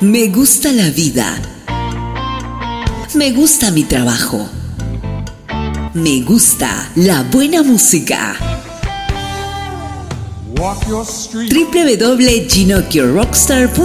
Me gusta la vida. Me gusta mi trabajo. Me gusta la buena música. www.ginocchiorockstar.com